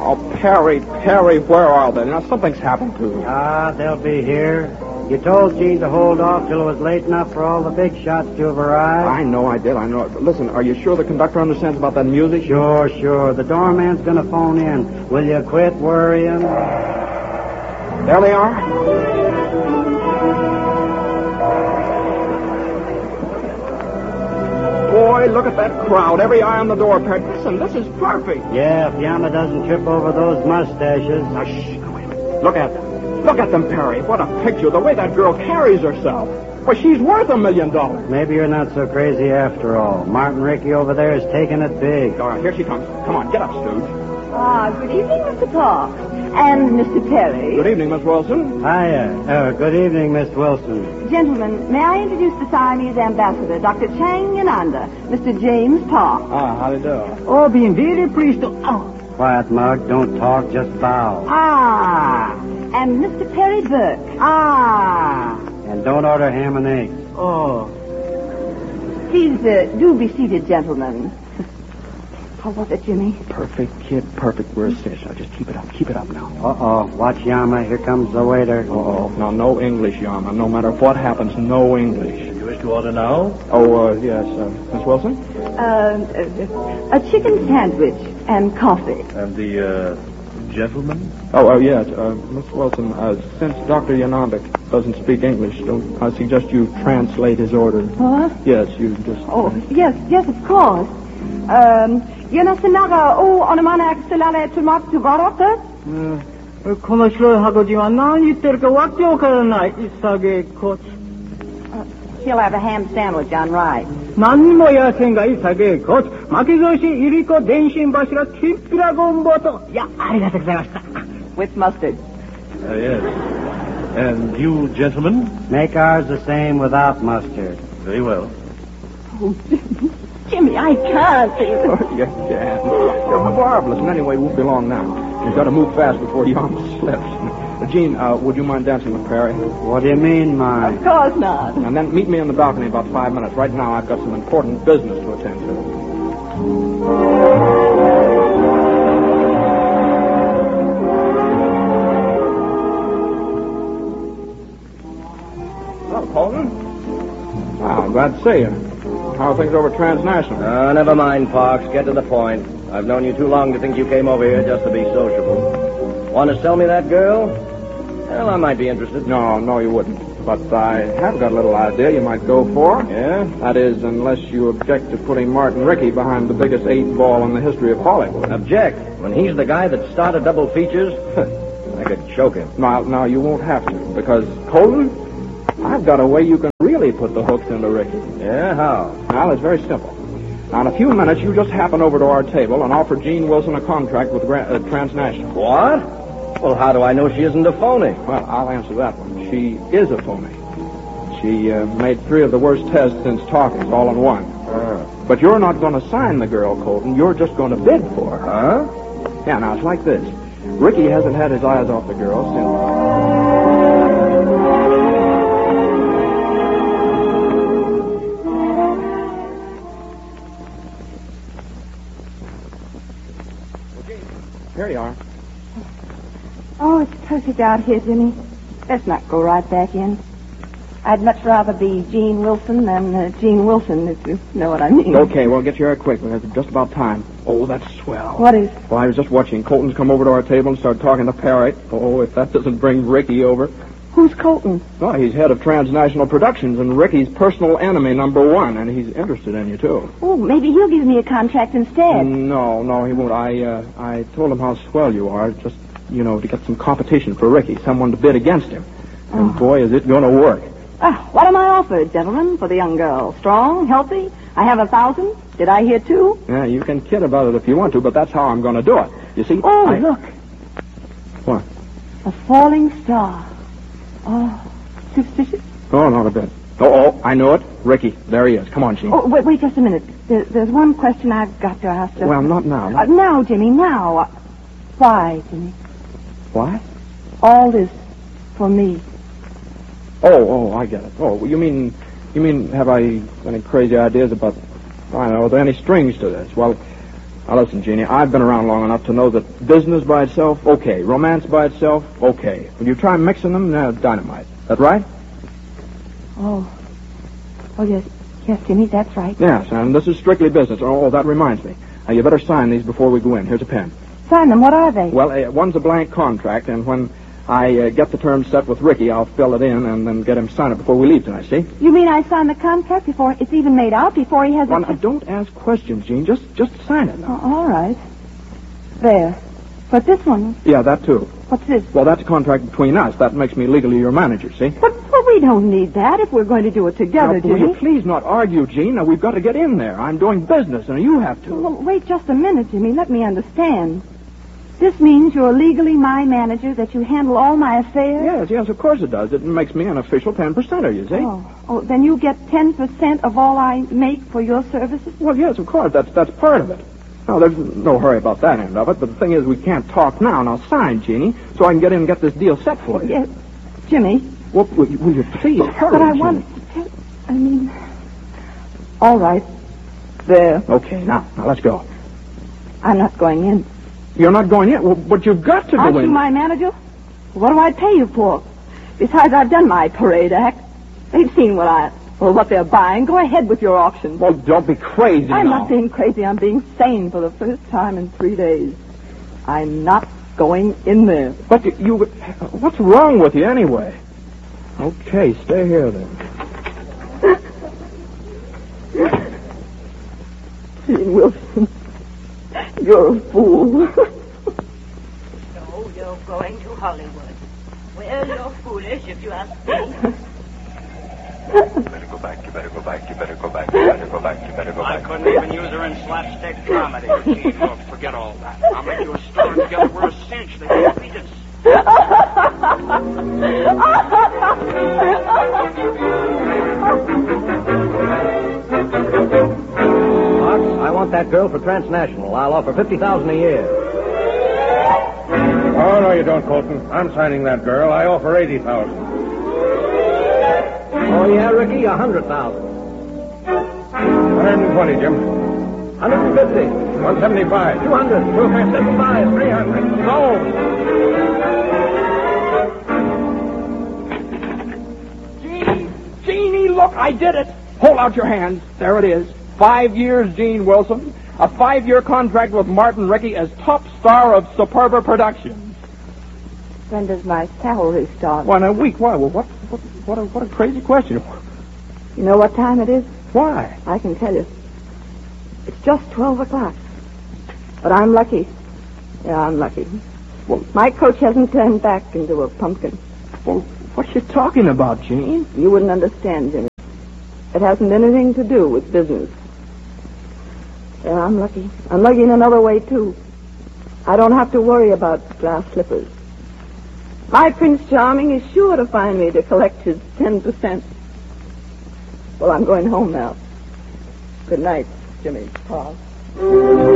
Oh, Perry, where are they? Now, something's happened to them. They'll be here. You told Gene to hold off till it was late enough for all the big shots to have arrived. I know I did. But listen, are you sure the conductor understands about that music? Sure. The doorman's going to phone in. Will you quit worrying? There they are. Boy, look at that crowd. Every eye on the door, Perry. Listen, this is perfect. Yeah, if Yama doesn't trip over those mustaches. Now, shh. Wait a minute. Look at them. Look at them, Perry. What a picture. The way that girl carries herself. Well, she's worth $1 million. Maybe you're not so crazy after all. Martin Rickey over there is taking it big. All right, here she comes. Come on, get up, Stooge. Good evening, Mr. Park. And Mr. Perry. Good evening, Miss Wilson. Hiya. Good evening, Miss Wilson. Gentlemen, may I introduce the Siamese ambassador, Dr. Chang Yananda, Mr. James Park. How do you do? Oh, being very pleased to... Oh. Quiet, Mug. Don't talk, just bow. And Mr. Perry Burke. And don't order ham and eggs. Oh. Please, do be seated, gentlemen. How was it, Jimmy? Perfect, kid, perfect. We're a fish. Now, just keep it up. Keep it up now. Uh-oh. Watch Yama. Here comes the waiter. Uh-oh. Now, no English, Yama. No matter what happens, no English. You wish to order now? Oh, yes. Miss Wilson? A chicken sandwich and coffee. And the, gentleman? Oh, yes. Miss Wilson, since Dr. Yananda doesn't speak English, I suggest you translate his order. Huh? Yes, you just... Oh, yes, of course. 연하스나가 오 어느마나 엑셀라레 투막 두바로트? 코너실로 하고지만 난 이때렇게 왁지오카나 이싸게 코치. He'll have a ham sandwich on rice. 난 뭐야 생가 이싸게 코치. 마키조시 이리코 덴신 바시라 팁이라고 뭐또. 야, 아리가토 고자이마시타. With mustard. Yes. And you, gentlemen? Make ours the same without mustard. Very well. Oh, Jimmy, I can't. Oh, yes, Jan. You're marvelous. And anyway, it won't be long now. You've got to move fast before Yama slips. Gene, would you mind dancing with Perry? What do you mean, mind? Of course not. And then meet me on the balcony in about 5 minutes. Right now, I've got some important business to attend to. Hello, Colton. Wow, glad to see you. How are things over Transnational? Never mind, Parks. Get to the point. I've known you too long to think you came over here just to be sociable. Want to sell me that girl? Well, I might be interested. No, you wouldn't. But I have got a little idea you might go for. Yeah? That is, unless you object to putting Martin Rickey behind the biggest 8-ball in the history of Hollywood. Object? When he's the guy that started double features? I could choke him. Now, you won't have to, because, Colton, I've got a way you can really put the hooks into Rickey. Yeah, how? Well, it's very simple. Now, in a few minutes, you just happen over to our table and offer Gene Wilson a contract with Transnational. What? Well, how do I know she isn't a phony? Well, I'll answer that one. She is a phony. She made 3 of the worst tests since talking, all in one. But you're not going to sign the girl, Colton. You're just going to bid for her. Huh? Yeah, now, it's like this. Rickey hasn't had his eyes off the girl since... Here you are. Oh, it's perfect out here, Jimmy. Let's not go right back in. I'd much rather be Gene Wilson than Gene Wilson, if you know what I mean. Okay, well, get your hair quick. It's just about time. Oh, that's swell. What is? Well, I was just watching. Colton's come over to our table and started talking to Perry. Oh, if that doesn't bring Rickey over. Who's Colton? Well, he's head of Transnational Productions and Rickey's personal enemy #1, and he's interested in you, too. Oh, maybe he'll give me a contract instead. No, he won't. I told him how swell you are, just, to get some competition for Rickey, someone to bid against him. And boy, is it going to work. What am I offered, gentlemen, for the young girl? Strong, healthy? I have 1,000. Did I hear 2? Yeah, you can kid about it if you want to, but that's how I'm going to do it. You see? Look. What? A falling star. Oh, superstitious? Oh, not a bit. Oh, I know it. Rickey, there he is. Come on, Gene. Oh, wait just a minute. There's one question I've got to ask. Well, not now. Now, Jimmy, now. Why, Jimmy? Why? All this for me. Oh, I get it. Oh, you mean, have I any crazy ideas about, are there any strings to this? Well, Now, listen, Jeannie, I've been around long enough to know that business by itself, okay. Romance by itself, okay. When you try mixing them, dynamite. That right? Oh, yes. Yes, Jimmy, that's right. Yes, and this is strictly business. Oh, that reminds me. Now, you better sign these before we go in. Here's a pen. Sign them. What are they? Well, one's a blank contract, and when I get the terms set with Ricky, I'll fill it in and then get him to sign it before we leave tonight, see? You mean I sign the contract before it's even made out, before he has Well, now, don't ask questions, Jean. Just sign it now. Oh, all right. There. But this one, Yeah, that too. what's this? Well, that's a contract between us. That makes me legally your manager, see? But we don't need that if we're going to do it together, Now, will Jimmy. you please not argue, Jean? Now, we've got to get in there. I'm doing business, and you have to. Well, wait just a minute, Jimmy. Let me understand. This means you're legally my manager, that you handle all my affairs? Yes, of course it does. It makes me an official 10%er, you see? Oh, then you get 10% of all I make for your services? Well, yes, of course. That's part of it. Now, there's no hurry about that end of it, but the thing is, we can't talk now. Now, sign, Jeannie, so I can get in and get this deal set for you. Yes. Jimmy. Well, will you please hurry, But I Jeannie? want to tell... All right. There. Okay, now let's go. I'm not going in. You're not going in? Well, but you've got to go Aren't in. you my manager? What do I pay you for? Besides, I've done my parade act. They've seen what they're buying. Go ahead with your auction. Well, don't be crazy I'm now. not being crazy. I'm being sane for the first time in 3 days. I'm not going in there. But what's wrong with you anyway? Okay, stay here then. Gene Wilson, you're a fool. So you're going to Hollywood. Well, you're foolish if you ask me. You better go back, you better go back, you better go back, you better go back, you better go back. I couldn't even use her in slapstick comedy. Gee, look, forget all that. I'll make you a star together. We're a cinch. They can't beat us. Fox, I want that girl for transnational. I'll offer $50,000 a year. Oh, no, you don't, Colton. I'm signing that girl. I offer $80,000. Oh, yeah, Ricky, $100,000. 120, Jim. 150. 175. 200. 275. 300. Jeannie, look, I did it. Hold out your hands. There it is. 5 years, Gene Wilson. A 5-year contract with Martin Rickey as top star of Superba Productions. When does my salary start? Well, in a week. Why? Well, what a crazy question. You know what time it is? Why? I can tell you. It's just 12 o'clock. But I'm lucky. Yeah, I'm lucky. Well, my coach hasn't turned back into a pumpkin. Well, what you talking about, Gene? You wouldn't understand, Jimmy. It hasn't anything to do with business. Yeah, I'm lucky. I'm lucky in another way, too. I don't have to worry about glass slippers. My Prince Charming is sure to find me to collect his 10%. Well, I'm going home now. Good night, Jimmy. Paul.